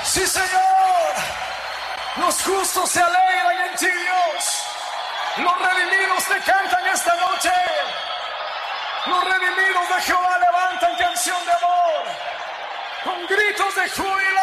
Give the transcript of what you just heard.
Sí, Señor. Los justos se alegran en ti, Dios. Los redimidos te cantan esta noche. Los redimidos de Jehová levantan canción de amor con gritos de júbilo.